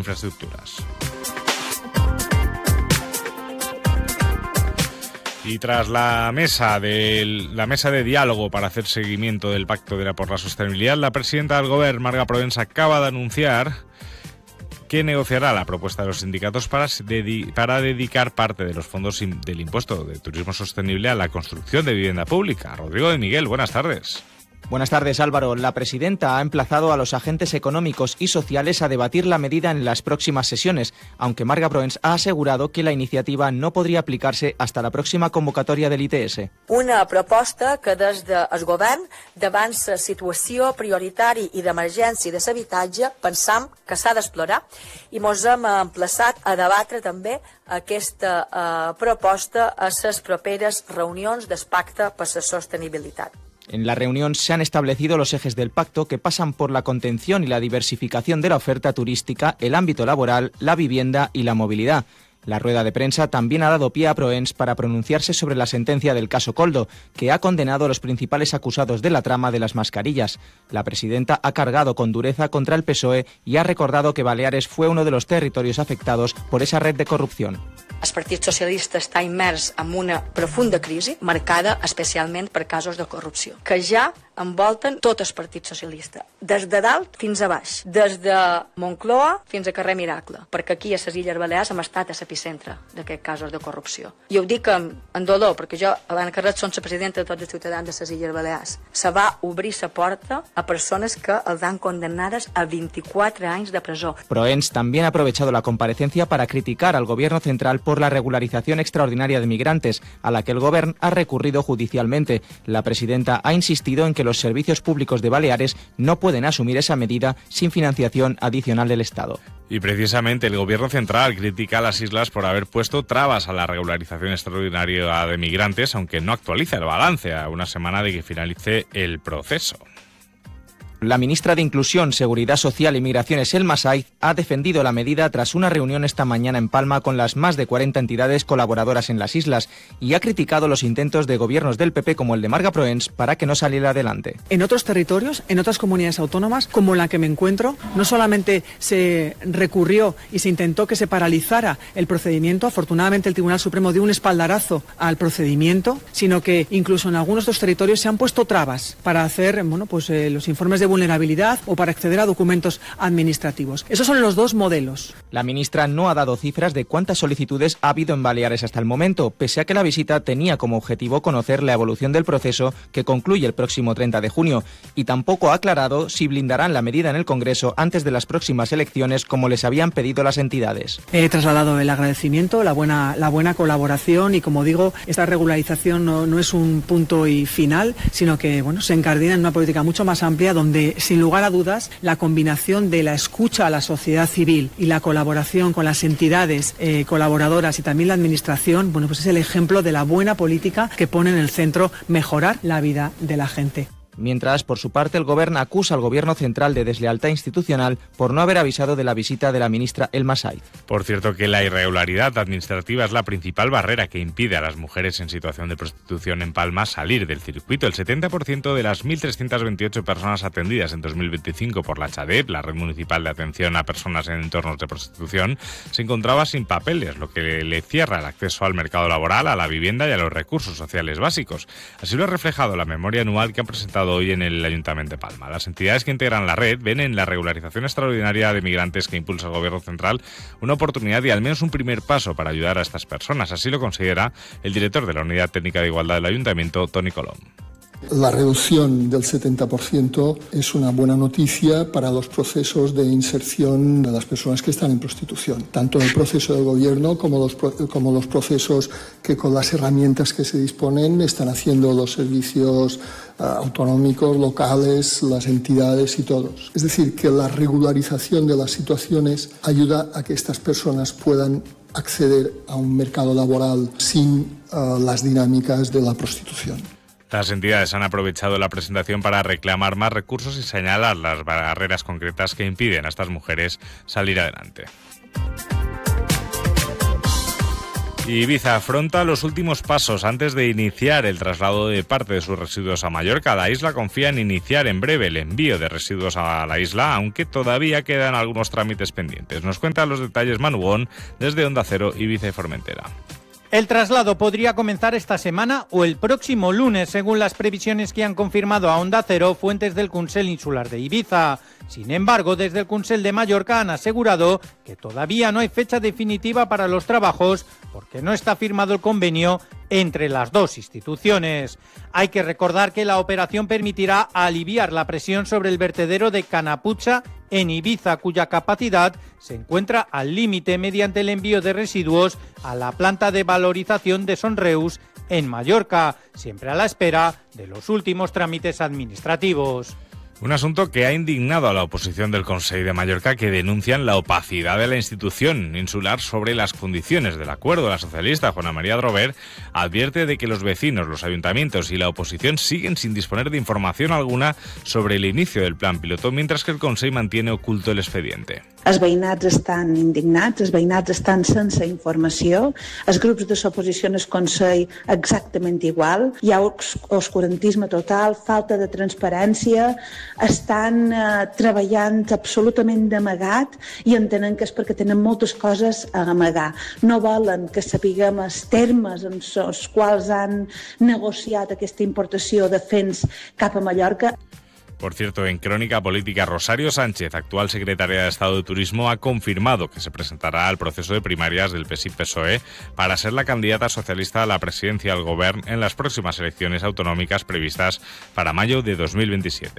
infraestructuras. Y tras la mesa de diálogo para hacer seguimiento del Pacto por la Sostenibilidad, la presidenta del Govern, Marga Proens, acaba de anunciar que negociará la propuesta de los sindicatos para dedicar parte de los fondos del impuesto de turismo sostenible a la construcción de vivienda pública. Rodrigo de Miguel, buenas tardes. Buenas tardes, Álvaro. La presidenta ha emplazado a los agentes económicos y sociales a debatir la medida en las próximas sesiones, aunque Marga Proens ha asegurado que la iniciativa no podria aplicar-se hasta la pròxima convocatòria de l'ITS. Una proposta que des del govern, davant la situació prioritària i d'emergència de l'habitatge, pensam que s'ha d'explorar i mos hem emplaçat a debatre també aquesta proposta a les properes reunions del Pacte per la Sostenibilitat. En la reunión se han establecido los ejes del pacto que pasan por la contención y la diversificación de la oferta turística, el ámbito laboral, la vivienda y la movilidad. La rueda de prensa también ha dado pie a Proens para pronunciarse sobre la sentencia del caso Coldo, que ha condenado a los principales acusados de la trama de las mascarillas. La presidenta ha cargado con dureza contra el PSOE y ha recordado que Baleares fue uno de los territorios afectados por esa red de corrupción. El Partit Socialista està immers en una profunda crisi, marcada especialment per casos de corrupció, que ja envolten tot el Partit Socialista, des de dalt fins a baix, des de Moncloa fins a carrer Miracle, perquè aquí a les Illes Balears hem estat a l'epicentre d'aquests casos de corrupció. I ho dic amb dolor, perquè jo, Elena Carret, som la presidenta de tots els ciutadans de les Illes Balears. Se va obrir la porta a persones que els han condemnades a 24 anys de presó. Proens también ha aprovechado la comparecencia para criticar al gobierno central por la regularización extraordinaria de migrantes, a la que el Govern ha recurrido judicialmente. La presidenta ha insistido en que los servicios públicos de Baleares no pueden asumir esa medida sin financiación adicional del Estado. Y precisamente el Gobierno central critica a las islas por haber puesto trabas a la regularización extraordinaria de migrantes, aunque no actualiza el balance a una semana de que finalice el proceso. La ministra de Inclusión, Seguridad Social y Migraciones, Elma Saiz, ha defendido la medida tras una reunión esta mañana en Palma con las más de 40 entidades colaboradoras en las islas y ha criticado los intentos de gobiernos del PP como el de Marga Proens para que no saliera adelante. En otros territorios, en otras comunidades autónomas, como la que me encuentro, no solamente se recurrió y se intentó que se paralizara el procedimiento, afortunadamente el Tribunal Supremo dio un espaldarazo al procedimiento, sino que incluso en algunos de los territorios se han puesto trabas para hacer los informes de vulnerabilidad o para acceder a documentos administrativos. Esos son los dos modelos. La ministra no ha dado cifras de cuántas solicitudes ha habido en Baleares hasta el momento, pese a que la visita tenía como objetivo conocer la evolución del proceso que concluye el próximo 30 de junio, y tampoco ha aclarado si blindarán la medida en el Congreso antes de las próximas elecciones como les habían pedido las entidades. He trasladado el agradecimiento, la buena colaboración y, como digo, esta regularización no es un punto y final, sino que se encardina en una política mucho más amplia donde, sin lugar a dudas, la combinación de la escucha a la sociedad civil y la colaboración con las entidades colaboradoras y también la administración, es el ejemplo de la buena política que pone en el centro mejorar la vida de la gente. Mientras, por su parte, el Gobierno acusa al Gobierno central de deslealtad institucional por no haber avisado de la visita de la ministra Elma Saiz. Por cierto, que la irregularidad administrativa es la principal barrera que impide a las mujeres en situación de prostitución en Palma salir del circuito. El 70% de las 1.328 personas atendidas en 2025 por la CHADEP, la Red Municipal de Atención a Personas en Entornos de Prostitución, se encontraba sin papeles, lo que le cierra el acceso al mercado laboral, a la vivienda y a los recursos sociales básicos. Así lo ha reflejado la memoria anual que ha presentado hoy en el Ayuntamiento de Palma. Las entidades que integran la red ven en la regularización extraordinaria de migrantes que impulsa el Gobierno central una oportunidad y al menos un primer paso para ayudar a estas personas. Así lo considera el director de la Unidad Técnica de Igualdad del Ayuntamiento, Toni Colom. La reducción del 70% es una buena noticia para los procesos de inserción de las personas que están en prostitución, tanto en el proceso del gobierno como los procesos que, con las herramientas que se disponen, están haciendo los servicios autonómicos, locales, las entidades y todos. Es decir, que la regularización de las situaciones ayuda a que estas personas puedan acceder a un mercado laboral sin las dinámicas de la prostitución. Las entidades han aprovechado la presentación para reclamar más recursos y señalar las barreras concretas que impiden a estas mujeres salir adelante. Ibiza afronta los últimos pasos antes de iniciar el traslado de parte de sus residuos a Mallorca. La isla confía en iniciar en breve el envío de residuos a la isla, aunque todavía quedan algunos trámites pendientes. Nos cuenta los detalles Manu Bon desde Onda Cero, Ibiza y Formentera. El traslado podría comenzar esta semana o el próximo lunes, según las previsiones que han confirmado a Onda Cero fuentes del Consell Insular de Ibiza. Sin embargo, desde el Consell de Mallorca han asegurado que todavía no hay fecha definitiva para los trabajos porque no está firmado el convenio entre las dos instituciones. Hay que recordar que la operación permitirá aliviar la presión sobre el vertedero de Canapucha en Ibiza, cuya capacidad se encuentra al límite mediante el envío de residuos a la planta de valorización de Son Reus en Mallorca, siempre a la espera de los últimos trámites administrativos. Un asunto que ha indignado a la oposición del Consell de Mallorca, que denuncian la opacidad de la institución insular sobre las condiciones del acuerdo. La socialista Juana María Drover advierte de que los vecinos, los ayuntamientos y la oposición siguen sin disponer de información alguna sobre el inicio del plan piloto, mientras que el Consell mantiene oculto el expediente. Els veïnats estan indignats, els veïnats estan sense informació, els grups de l'oposició en el Consell exactament igual, hi ha oscurantisme total, falta de transparència, estan treballant absolutament d'amagat i entenen que és perquè tenen moltes coses a amagar. No volen que sapiguem els termes en els quals han negociat aquesta importació de fens cap a Mallorca. Por cierto, en Crónica Política, Rosario Sánchez, actual secretaria de Estado de Turismo, ha confirmado que se presentará al proceso de primarias del PSI-PSOE para ser la candidata socialista a la presidencia del Gobierno en las próximas elecciones autonómicas previstas para mayo de 2027.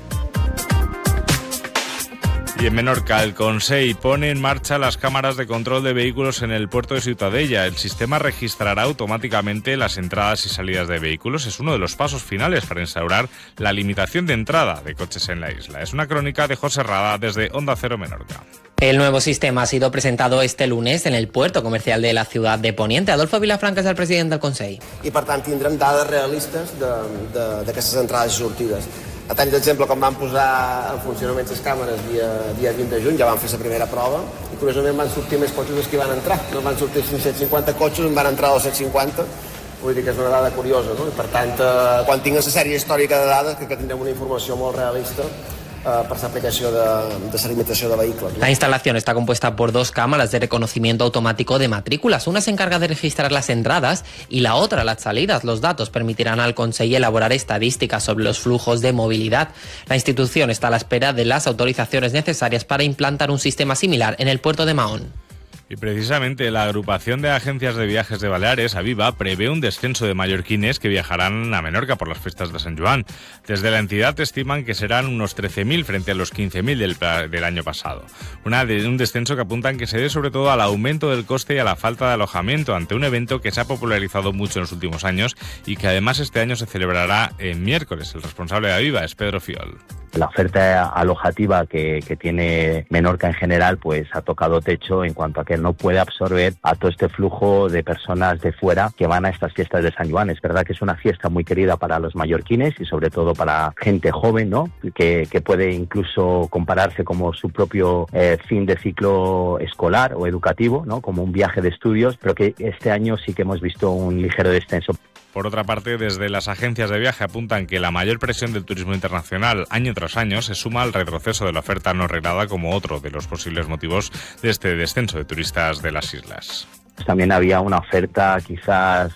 Y en Menorca, el Consell pone en marcha las cámaras de control de vehículos en el puerto de Ciutadella. El sistema registrará automáticamente las entradas y salidas de vehículos. Es uno de los pasos finales para instaurar la limitación de entrada de coches en la isla. Es una crónica de José Rada desde Onda Cero Menorca. El nuevo sistema ha sido presentado este lunes en el puerto comercial de la ciudad de Poniente. Adolfo Vilafranca és el president del Consell. I per tant tindrem dades realistes d'aquestes entrades i sortides. A tall d'exemple, quan van posar en funcionament les càmeres dia 20 de juny, ja van fer la primera prova i curiosament van sortir més cotxes dels que van entrar. No van sortir 550 cotxes, en van entrar 250. Vull dir que és una dada curiosa, no? I per tant, quan tinguem la sèrie històrica de dades, crec que tindrem una informació molt realista para la aplicación de esa limitación de vehículos. La instalación está compuesta por dos cámaras de reconocimiento automático de matrículas. Una se encarga de registrar las entradas y la otra las salidas. Los datos permitirán al Consell elaborar estadísticas sobre los flujos de movilidad. La institución está a la espera de las autorizaciones necesarias para implantar un sistema similar en el puerto de Mahón. Y precisamente la agrupación de agencias de viajes de Baleares, Aviva, prevé un descenso de mallorquines que viajarán a Menorca por las fiestas de San Joan. Desde la entidad estiman que serán unos 13.000 frente a los 15.000 del año pasado. Un descenso que apuntan que se debe sobre todo al aumento del coste y a la falta de alojamiento ante un evento que se ha popularizado mucho en los últimos años y que además este año se celebrará en miércoles. El responsable de Aviva es Pedro Fiol. La oferta alojativa que tiene Menorca en general pues ha tocado techo en cuanto a que no puede absorber a todo este flujo de personas de fuera que van a estas fiestas de San Joan. Es verdad que es una fiesta muy querida para los mallorquines y sobre todo para gente joven, ¿no? Que puede incluso compararse como su propio fin de ciclo escolar o educativo, ¿no? Como un viaje de estudios, pero que este año sí que hemos visto un ligero descenso. Por otra parte, desde las agencias de viaje apuntan que la mayor presión del turismo internacional año tras año se suma al retroceso de la oferta no reglada como otro de los posibles motivos de este descenso de turistas de las islas. También había una oferta quizás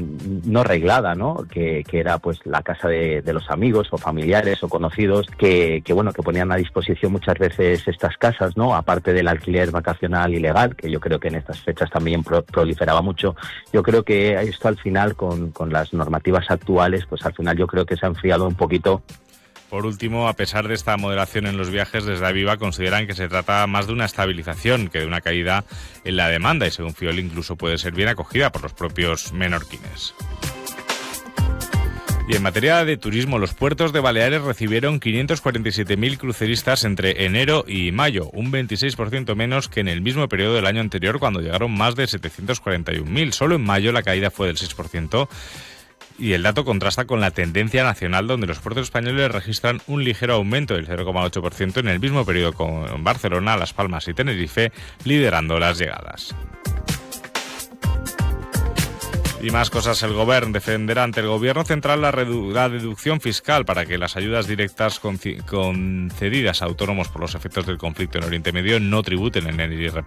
no reglada, ¿no? Que era pues la casa de los amigos o familiares o conocidos que ponían a disposición muchas veces estas casas, ¿no? Aparte del alquiler vacacional ilegal, que yo creo que en estas fechas también proliferaba mucho. Yo creo que esto al final con las normativas actuales, pues al final yo creo que se ha enfriado un poquito. Por último, a pesar de esta moderación en los viajes, desde Aviva consideran que se trata más de una estabilización que de una caída en la demanda y, según Fiol, incluso puede ser bien acogida por los propios menorquines. Y en materia de turismo, los puertos de Baleares recibieron 547.000 cruceristas entre enero y mayo, un 26% menos que en el mismo periodo del año anterior, cuando llegaron más de 741.000. Solo en mayo la caída fue del 6%. Y el dato contrasta con la tendencia nacional, donde los puertos españoles registran un ligero aumento del 0,8% en el mismo periodo, con Barcelona, Las Palmas y Tenerife liderando las llegadas. Y más cosas, el Govern defenderá ante el Gobierno central la deducción fiscal para que las ayudas directas concedidas a autónomos por los efectos del conflicto en Oriente Medio no tributen en el IRPF.